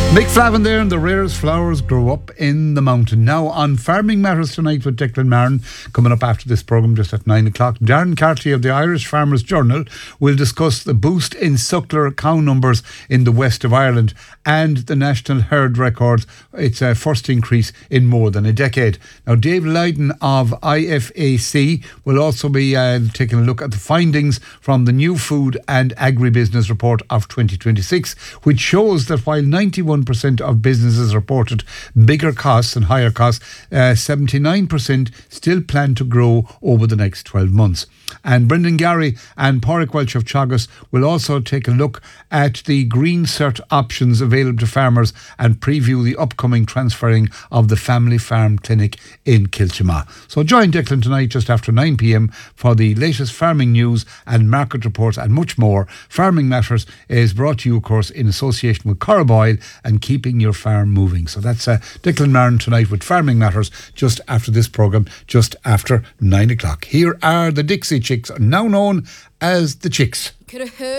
Mick Flavin there, and the rarest flowers grow up in the mountain. Now on Farming Matters tonight with Declan Martin, coming up after this programme just at 9 o'clock. Darren Carty of the Irish Farmers Journal will discuss the boost in suckler cow numbers in the west of Ireland and the national herd record. It's a first increase in more than a decade. Now Dave Lydon of IFAC will also be taking a look at the findings from the new Food and Agribusiness Report of 2026, which shows that while 91% of businesses reported bigger costs and higher costs, 79% still plan to grow over the next 12 months. And Brendan Gary and Pádraig Welch of Teagasc will also take a look at the green cert options available to farmers and preview the upcoming transferring of the Family Farm Clinic in Kiltimagh. So join Declan tonight just after 9 p.m. for the latest farming news and market reports and much more. Farming Matters is brought to you, of course, in association with Corriboyle and keeping your farm moving. So that's Declan Martin tonight with Farming Matters just after this programme, just after 9 o'clock. Here are the Dixie Chicks, now known as the Chicks.